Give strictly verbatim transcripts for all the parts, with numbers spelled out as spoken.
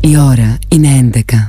Η ώρα είναι έντεκα.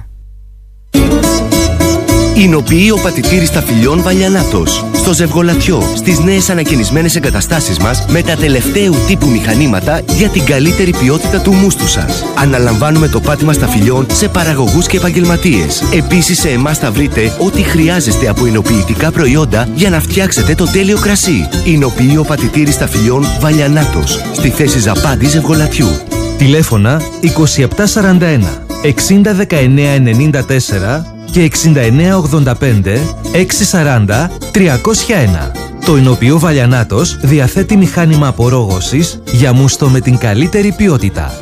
Εινοποιεί ο πατητήρης ταφυλιών Βαλιανάτος. Στο Ζευγολατιό, στις νέες ανακαινισμένες εγκαταστάσεις μας με τα τελευταίου τύπου μηχανήματα για την καλύτερη ποιότητα του μούστου σας. Αναλαμβάνουμε το πάτημα σταφυλιών σε παραγωγούς και επαγγελματίες. Επίσης, σε εμάς θα βρείτε ό,τι χρειάζεστε από εινοποιητικά προϊόντα για να φτιάξετε το τέλειο κρασί. Εινοποιεί ο πατητήρης ταφυλιών Βαλιανάτος. Στη θέση Ζαπάντη Ζευγολατιού. Τηλέφωνα είκοσι επτά σαράντα ένα εξήντα δεκαεννέα ενενήντα τέσσερα και εξήντα εννέα ογδόντα πέντε εξακόσια σαράντα τριακόσια ένα. Το εινοποιείο Βαλιανάτος διαθέτει μηχάνημα απορρόγωσης για μούστο με την καλύτερη ποιότητα.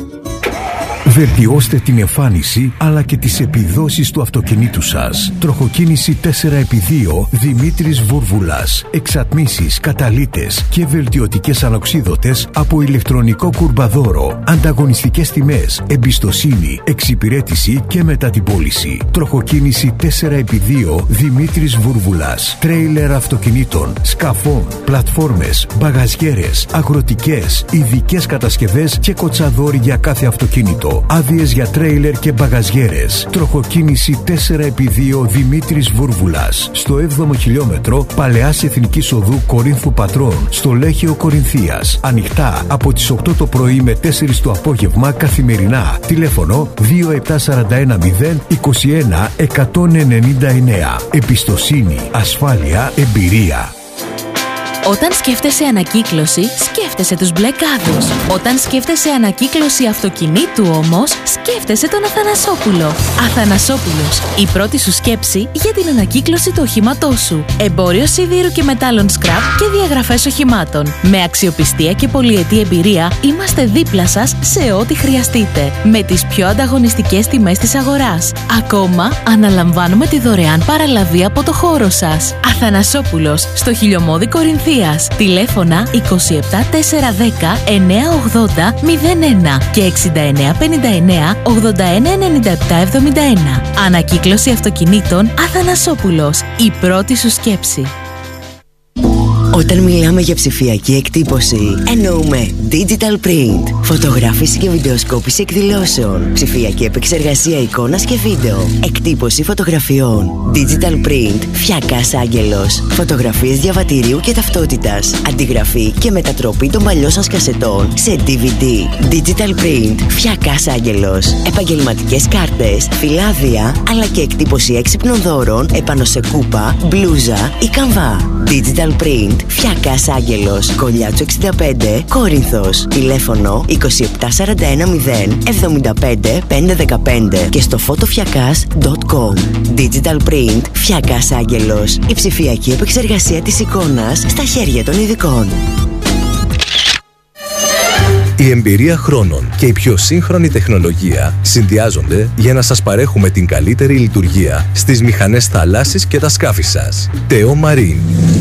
Βελτιώστε την εμφάνιση αλλά και τις επιδόσεις του αυτοκινήτου σας. Τροχοκίνηση τέσσερα επί δύο Δημήτρης Βούρβουλας. Εξατμίσεις, καταλύτες και βελτιωτικές ανοξίδωτες από ηλεκτρονικό κουρμπαδόρο. Ανταγωνιστικές τιμές, εμπιστοσύνη, εξυπηρέτηση και μετά την πώληση. Τροχοκίνηση τέσσερα επί δύο Δημήτρης Βούρβουλας. Τρέιλερ αυτοκινήτων, σκαφών, πλατφόρμες, μπαγαζιέρες, αγροτικές, ειδικές κατασκευές και κοτσαδόρι για κάθε αυτοκίνητο. Άδειες για τρέιλερ και μπαγαζιέρες. Τροχοκίνηση τέσσερα επί δύο Δημήτρης Βούρβουλας. Στο έβδομο χιλιόμετρο Παλαιάς Εθνικής Οδού Κορίνθου Πατρών, στο Λέχειο Κορινθίας. Ανοιχτά από τις οκτώ το πρωί με τέσσερις το απόγευμα καθημερινά. Τηλέφωνο δύο επτά τέσσερα ένα μηδέν είκοσι ένα εκατόν ενενήντα εννέα. Εμπιστοσύνη, ασφάλεια, εμπειρία. Όταν σκέφτεσαι ανακύκλωση, σκέφτεσαι τους μπλε κάδους. Όταν σκέφτεσαι ανακύκλωση αυτοκινήτου όμως, σκέφτεσαι τον Αθανασόπουλο. Αθανασόπουλος, η πρώτη σου σκέψη για την ανακύκλωση του οχήματός σου. Εμπόριο σιδήρου και μετάλλων σκραπ και διαγραφές οχημάτων. Με αξιοπιστία και πολυετή εμπειρία, είμαστε δίπλα σας σε ό,τι χρειαστείτε. Με τις πιο ανταγωνιστικές τιμές της αγοράς. Ακόμα, αναλαμβάνουμε τη δωρεάν παραλαβή από το χώρο σας. Αθανασόπουλος, στο Χιλιομώδη Κορινθίας. Τηλέφωνα είκοσι επτά τετρακόσια δέκα εννιακόσια ογδόντα μηδέν ένα και εξήντα εννέα πενήντα εννέα ογδόντα ένα ενενήντα επτά εβδομήντα ένα. Ανακύκλωση αυτοκινήτων Αθανασόπουλος. Η πρώτη σου σκέψη. Όταν μιλάμε για ψηφιακή εκτύπωση, εννοούμε digital print, φωτογράφηση και βιντεοσκόπηση εκδηλώσεων, ψηφιακή επεξεργασία εικόνας και βίντεο, εκτύπωση φωτογραφιών, digital print, Φιακάς Άγγελος, φωτογραφίες διαβατηρίου και ταυτότητας, αντιγραφή και μετατροπή των παλιών σας κασετών σε ντι βι ντι, digital print, Φιακάς Άγγελος, επαγγελματικές κάρτες, φυλάδια, αλλά και εκτύπωση έξυπνων δώρων επάνω σε κούπα, μπλούζα ή καμβά. Digital print, Φιακάς Άγγελος, Κολλιάτσο εξήντα πέντε, Κόρινθος. Τηλέφωνο είκοσι επτά σαράντα ένα μηδέν εβδομήντα πέντε πεντακόσια δεκαπέντε και στο φωτοφιακάς τελεία κομ. Digital print, Φιακάς Άγγελος. Η ψηφιακή επεξεργασία της εικόνας στα χέρια των ειδικών. Η εμπειρία χρόνων και η πιο σύγχρονη τεχνολογία συνδυάζονται για να σας παρέχουμε την καλύτερη λειτουργία στις μηχανές θαλάσσης και τα σκάφη σας. Τεό Μαρίν.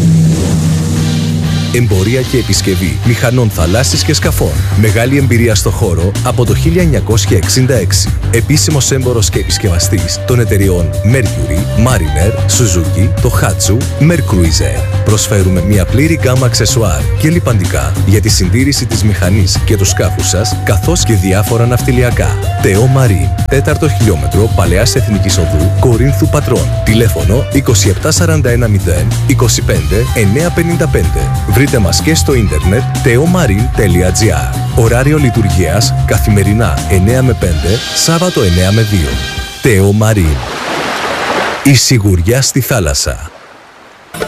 Εμπορία και επισκευή μηχανών θαλάσσης και σκαφών. Μεγάλη εμπειρία στο χώρο από το χίλια εννιακόσια εξήντα έξι. Επίσημος έμπορος και επισκευαστής των εταιριών Mercury, Mariner, Suzuki, Tohatsu, Mercruiser. Προσφέρουμε μια πλήρη γκάμα αξεσουάρ και λιπαντικά για τη συντήρηση της μηχανής και του σκάφου σας, καθώς και διάφορα ναυτιλιακά. Τεό Μαρίν. Τέταρτο χιλιόμετρο Παλαιάς Εθνικής Οδού Κορίνθου Πατρών. Τηλέφωνο είκοσι επτά σαράντα ένα μηδέν είκοσι πέντε εννιακόσια πενήντα πέντε. Βρείτε μας και στο ίντερνετ τεό μαρίν τελεία τζι άρ. Ωράριο λειτουργίας καθημερινά εννιά με πέντε, Σάββατο εννιά με δύο. Τεό Μαρίν. Η σιγουριά στη θάλασσα.